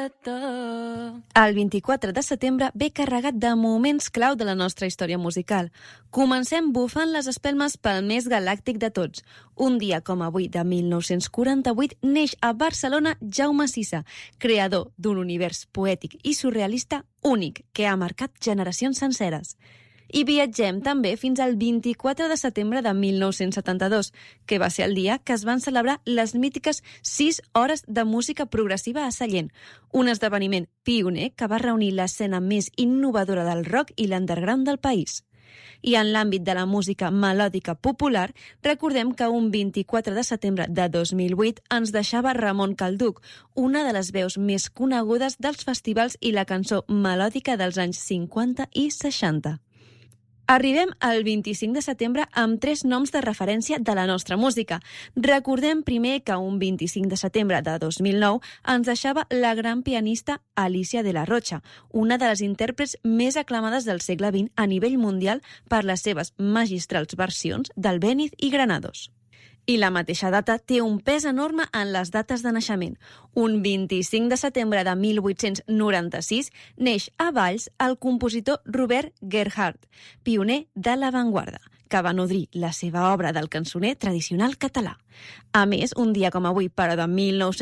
El 24 de setembre ve carregat de moments clau de la nostra història musical. Comencem bufant les espelmes pel més galàctic de tots. Un dia com avui, de 1948, neix a Barcelona Jaume Sisa, creador d'un univers poètic i surrealista únic que ha marcat generacions senceres. I viatgem també fins al 24 de setembre de 1972, que va ser el dia que es van celebrar les mítiques 6 hores de música progressiva a Sallent, un esdeveniment pioner que va reunir l'escena més innovadora del rock i l'underground del país. I en l'àmbit de la música melòdica popular, recordem que un 24 de setembre de 2008 ens deixava Ramon Calduch, una de les veus més conegudes dels festivals i la cançó melòdica dels anys 50 i 60. Arribem al 25 de setembre amb 3 noms de referència de la nostra música. Recordem primer que un 25 de setembre de 2009 ens deixava la gran pianista Alicia de la Rocha, una de les intèrprets més aclamades del segle XX a nivell mundial per les seves magistrals versions del Béniz i Granados. I la mateixa data té un pes enorme en les dates de naixement. Un 25 de setembre de 1896 neix a Valls el compositor Robert Gerhardt, pioner de l'avantguarda, que va nodrir la seva obra del cançoner tradicional català. A més, un dia com avui, però de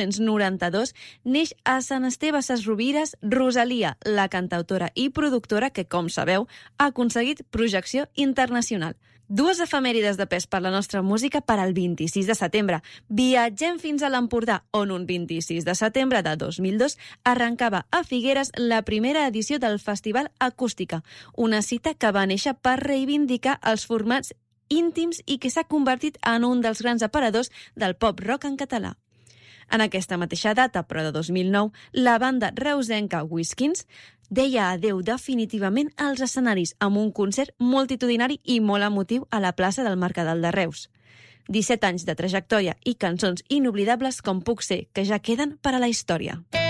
1992, neix a Sant Esteve Sesrovires Rosalia, la cantautora i productora que, com sabeu, ha aconseguit projecció internacional. 2 efemèrides de pes per la nostra música per al 26 de setembre. Viatgem fins a l'Empordà, on un 26 de setembre de 2002 arrencava a Figueres la primera edició del Festival Acústica, una cita que va néixer per reivindicar els formats íntims i que s'ha convertit en un dels grans aparadors del pop-rock en català. En aquesta mateixa data, però de 2009, la banda reusenca Whiskins deia adeu definitivament als escenaris amb un concert multitudinari i molt emotiu a la plaça del Mercadal de Reus. 17 anys de trajectòria i cançons inoblidables com puc ser, que ja queden per a la història.